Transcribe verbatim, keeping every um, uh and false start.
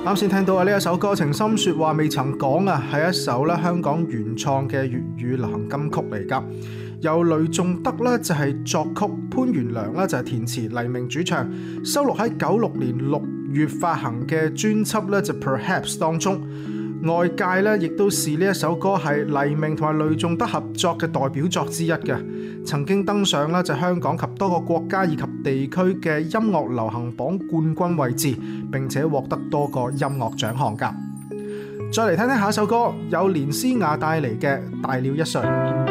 啱先聽到嘅呢一首歌《情深說話未曾講》啊，係一首咧香港原創嘅粵語流行金曲嚟㗎。由雷頌德咧就係作曲，潘源良咧就係填詞，黎明主唱，收錄喺九六年六月發行嘅專輯咧就 Perhaps 當中。外界咧亦都視呢一首歌係黎明同埋雷頌德合作嘅代表作之一嘅，曾經登上咧就香港及多個國家以及地區嘅音樂流行榜冠軍位置，並且獲得多個音樂獎項㗎。再嚟聽聽下一首歌，有連詩雅帶嚟嘅《大了一歲》。